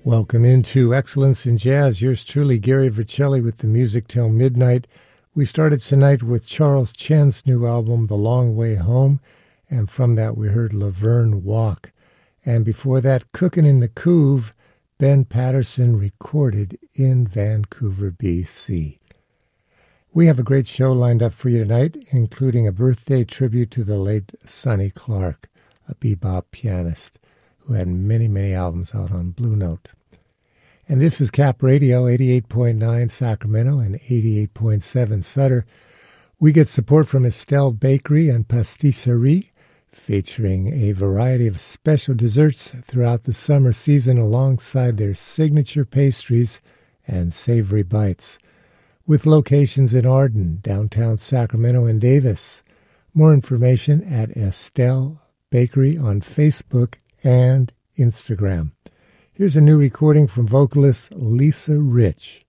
Welcome into Excellence in Jazz. Yours truly, Gary Vercelli, with the music till midnight. We started tonight with Charles Chen's new album, The Long Way Home, and from that we heard Laverne Walk. And before that, Cookin' in the Couve, Ben Patterson, recorded in Vancouver, BC. We have a great show lined up for you tonight, including a birthday tribute to the late Sonny Clark, a bebop pianist who had many, many albums out on Blue Note. And this is Cap Radio, 88.9 Sacramento and 88.7 Sutter. We get support from Estelle Bakery and Pastisserie, featuring a variety of special desserts throughout the summer season alongside their signature pastries and savory bites. With locations in Arden, downtown Sacramento, and Davis. More information at Estelle Bakery on Facebook and Instagram. Here's a new recording from vocalist Lisa Rich.